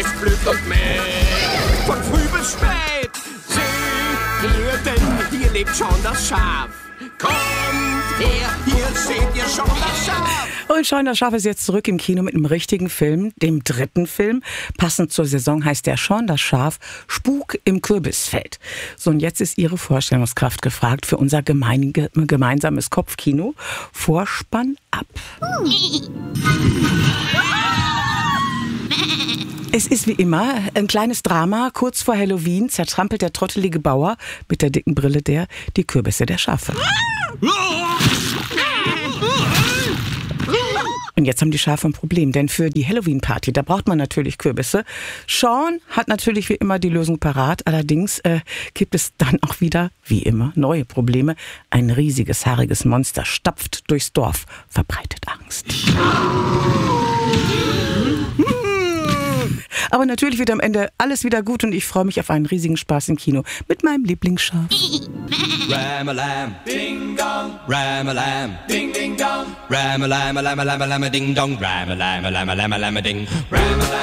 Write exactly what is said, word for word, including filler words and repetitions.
es blüht und mäht. Von früh bis spät, seht ihr denn, hier lebt schon das Schaf. Kommt her, hier seht ihr schon das Schaf. Und Shaun das Schaf ist jetzt zurück im Kino mit einem richtigen Film, dem dritten Film. Passend zur Saison heißt der Shaun das Schaf, Spuk im Kürbisfeld. So, und jetzt ist Ihre Vorstellungskraft gefragt für unser gemein, gemeinsames Kopfkino. Vorspann ab. Es ist wie immer ein kleines Drama. Kurz vor Halloween zertrampelt der trottelige Bauer mit der dicken Brille der die Kürbisse der Schafe. Und jetzt haben die Schafe ein Problem, denn für die Halloween-Party, da braucht man natürlich Kürbisse. Shaun hat natürlich wie immer die Lösung parat. Allerdings äh, gibt es dann auch wieder, wie immer, neue Probleme. Ein riesiges, haariges Monster stapft durchs Dorf, verbreitet Angst. Aber natürlich wird am Ende alles wieder gut und ich freue mich auf einen riesigen Spaß im Kino mit meinem Lieblingsschaf. Ram-a-lam, ding-dong, ram-a-lam, ding-ding-dong, ram-a-lam-a-lam-a-lam-a-lam-a-ding-dong, ram-a-lam-a-lam-a-lam-a-lam-a-ding, ram-a-lam.